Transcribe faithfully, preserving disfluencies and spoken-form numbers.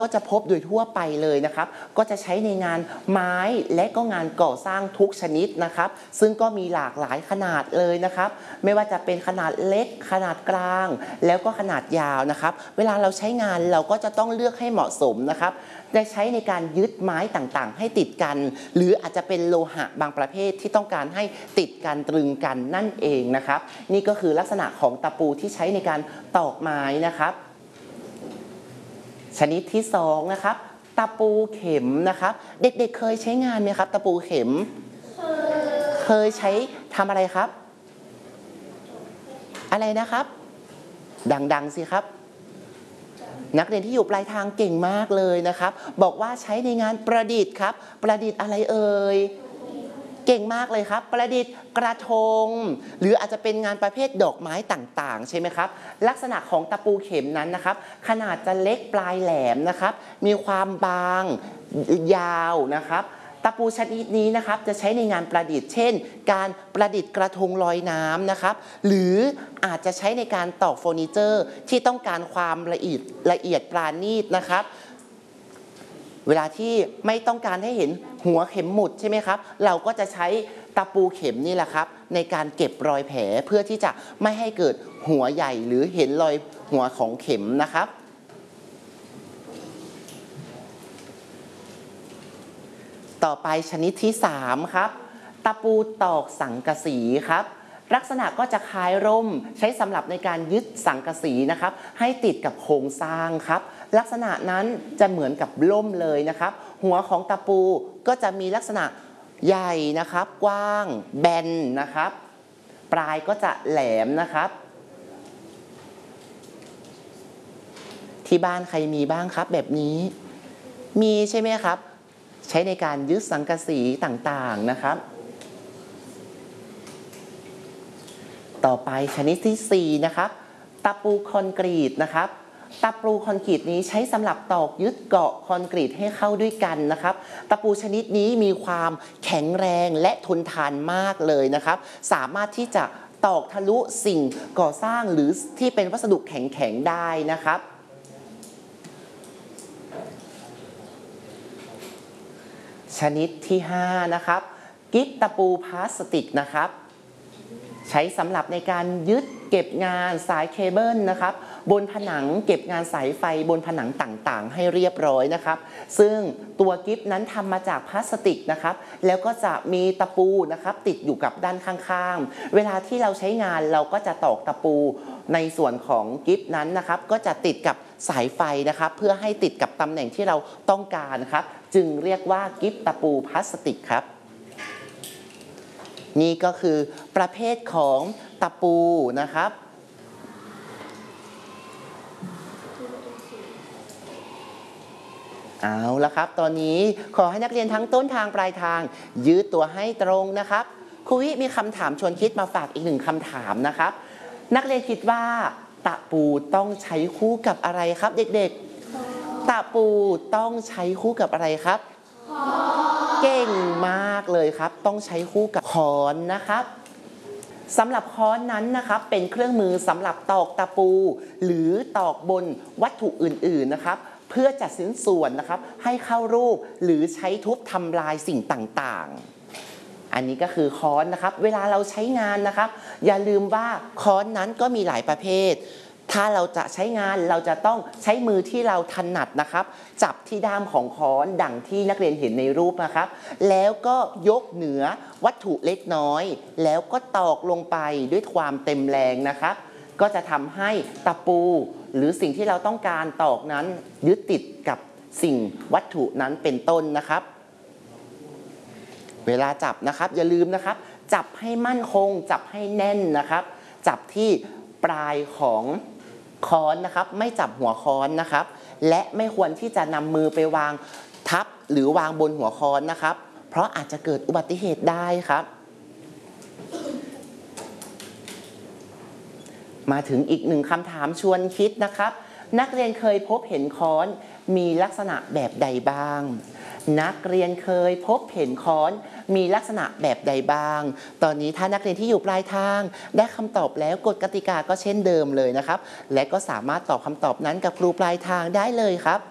ก็จะพบโดยทั่วไปเลยนะครับก็จะใช้ในงานไม้และก็งานก่อสร้างทุกชนิดนะครับซึ่งก็มีหลากหลายขนาดเลยนะครับไม่ว่าจะเป็นขนาดเล็กขนาดกลางแล้วก็ขนาดยาวนะครับเวลาเราใช้งานเราก็จะต้องเลือกให้เหมาะสมนะครับได้ใช้ในการยึดไม้ต่างๆให้ติดกันหรืออาจจะเป็นโลหะบางประเภทที่ต้องการให้ติดกันตรึงกันนั่นเองนะครับนี่ก็คือลักษณะของตะปูที่ใช้ในการตอกไม้นะครับชนิดที่สองนะครับตะปูเข็มนะครับเด็กๆ เเคยใช้งานไหมครับตะปูเข็มเคยใช้ทำอะไรครับอะไรนะครับดังๆสิครับนักเรียนที่อยู่ปลายทางเก่งมากเลยนะครับบอกว่าใช้ในงานประดิษฐ์ครับประดิษฐ์อะไรเอ่ยเก่งมากเลยครับประดิษฐ์กระทงหรืออาจจะเป็นงานประเภทดอกไม้ต่างๆใช่ไหมครับลักษณะของตะปูเข็มนั้นนะครับขนาดจะเล็กปลายแหลมนะครับมีความบางยาวนะครับตะปูชนิดนี้นะครับจะใช้ในงานประดิษฐ์เช่นการประดิษฐ์กระทงลอยน้ำนะครับหรืออาจจะใช้ในการตอกเฟอร์นิเจอร์ที่ต้องการความละเอียดละเอียดปราณีตนะครับเวลาที่ไม่ต้องการให้เห็นหัวเข็มหมุดใช่ไหมครับเราก็จะใช้ตะปูเข็มนี่แหละครับในการเก็บรอยแผลเพื่อที่จะไม่ให้เกิดหัวใหญ่หรือเห็นรอยหัวของเข็มนะครับต่อไปชนิดที่สามครับตะปูตอกสังกะสีครับลักษณะก็จะคล้ายร่มใช้สำหรับในการยึดสังกะสีนะครับให้ติดกับโครงสร้างครับลักษณะนั้นจะเหมือนกับร่มเลยนะครับหัวของตะปูก็จะมีลักษณะใหญ่นะครับกว้างแบนนะครับปลายก็จะแหลมนะครับที่บ้านใครมีบ้างครับแบบนี้มีใช่ไหมครับใช้ในการยึดสังกะสีต่างๆนะครับต่อไปชนิดที่สี่นะครับตะปูคอนกรีตนะครับตะปูคอนกรีตนี้ใช้สำหรับตอกยึดเกาะคอนกรีตให้เข้าด้วยกันนะครับตะปูชนิดนี้มีความแข็งแรงและทนทานมากเลยนะครับสามารถที่จะตอกทะลุสิ่งก่อสร้างหรือที่เป็นวัสดุแข็งๆได้นะครับชนิดที่ห้านะครับกิ๊บตะปูพลาสติกนะครับใช้สำหรับในการยึดเก็บงานสายเคเบิลนะครับบนผนังเก็บงานสายไฟบนผนังต่างๆให้เรียบร้อยนะครับซึ่งตัวกิ๊บนั้นทำมาจากพลาสติกนะครับแล้วก็จะมีตะปูนะครับติดอยู่กับด้านข้างๆเวลาที่เราใช้งานเราก็จะตอกตะปูในส่วนของกิ๊บนั้นนะครับก็จะติดกับสายไฟนะครับเพื่อให้ติดกับตำแหน่งที่เราต้องการครับจึงเรียกว่ากิ๊บตะปูพลาสติกครับนี่ก็คือประเภทของตะปูนะครับเอาละครับตอนนี้ขอให้นักเรียนทั้งต้นทางปลายทางยืดตัวให้ตรงนะครับครูวิมีคำถามชวนคิดมาฝากอีกหนึ่งคำถามนะครับนักเรียนคิดว่าตะปูต้องใช้คู่กับอะไรครับเด็กๆตะปูต้องใช้คู่กับอะไรครับเก่งมากเลยครับต้องใช้คู่กับค้อนนะครับสำหรับค้อนนั้นนะครับเป็นเครื่องมือสำหรับตอกตะปูหรือตอกบนวัตถุอื่นๆนะครับเพื่อจัดชิ้นส่วนนะครับให้เข้ารูปหรือใช้ทุบทำลายสิ่งต่างๆอันนี้ก็คือค้อนนะครับเวลาเราใช้งานนะครับอย่าลืมว่าค้อนนั้นก็มีหลายประเภทถ้าเราจะใช้งานเราจะต้องใช้มือที่เราถนัดนะครับจับที่ด้ามของค้อนดั่งที่นักเรียนเห็นในรูปนะครับแล้วก็ยกเหนือวัตถุเล็กน้อยแล้วก็ตอกลงไปด้วยความเต็มแรงนะครับก็จะทำให้ตะปูหรือสิ่งที่เราต้องการตอกนั้นยึดติดกับสิ่งวัตถุนั้นเป็นต้นนะครับเวลาจับนะครับอย่าลืมนะครับจับให้มั่นคงจับให้แน่นนะครับจับที่ปลายของค้อนนะครับไม่จับหัวค้อนนะครับและไม่ควรที่จะนำมือไปวางทับหรือวางบนหัวค้อนนะครับเพราะอาจจะเกิดอุบัติเหตุได้ครับมาถึงอีกหนึ่งคำถามชวนคิดนะครับนักเรียนเคยพบเห็นค้อนมีลักษณะแบบใดบ้างนักเรียนเคยพบเห็นค้อนมีลักษณะแบบใดบ้างตอนนี้ถ้านักเรียนที่อยู่ปลายทางได้คำตอบแล้วกฎกติกาก็เช่นเดิมเลยนะครับและก็สามารถตอบคำตอบนั้นกับครูปลายทางได้เลยครับ